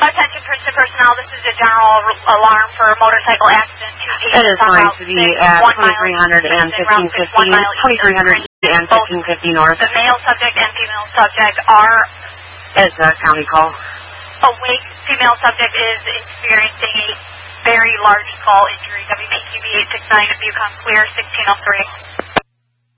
Attention Princeton personnel, this is a general alarm for motorcycle accident. It is going to be at 2300 and 1550, 2300 and 1550 north. The male subject and female subject are... It's a county call. Awake female subject is experiencing a very large skull injury. WPQB 869 at Yukon Clear, 1603.